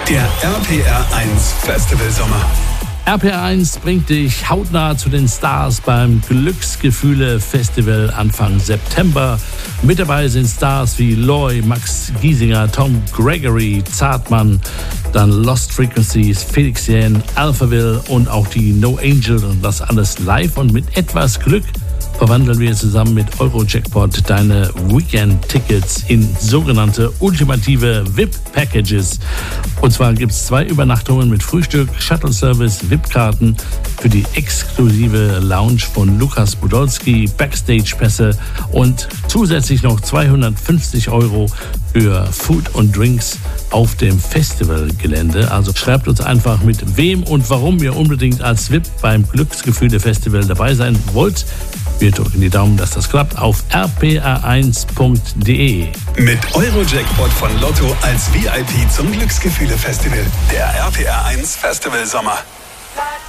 Der RPR1 Festival Sommer. RPR1 bringt dich hautnah zu den Stars beim Glücksgefühle-Festival Anfang September. Mit dabei sind Stars wie Loy, Max Giesinger, Tom Gregory, Zartmann, dann Lost Frequencies, Felix Jähn, Alphaville und auch die No Angel. Und das alles live und mit etwas Glück verwandeln wir zusammen mit Eurojackpot deine Weekend-Tickets in sogenannte ultimative VIP-Packages. Und zwar gibt es 2 Übernachtungen mit Frühstück, Shuttle-Service, VIP-Karten für die exklusive Lounge von Lukas Podolski, Backstage-Pässe und zusätzlich noch 250 € für Food und Drinks auf dem Festivalgelände. Also schreibt uns einfach, mit wem und warum ihr unbedingt als VIP beim Glücksgefühle-Festival dabei sein wollt. Wir drücken die Daumen, dass das klappt, auf rpr1.de. Mit Eurojackpot von Lotto als VIP zum Glücksgefühle-Festival. Der RPR1 Festival Sommer.